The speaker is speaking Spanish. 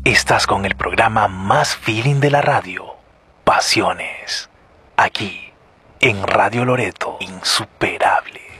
Estás con el programa más feeling de la radio, Pasiones, aquí en Radio Loreto, insuperable.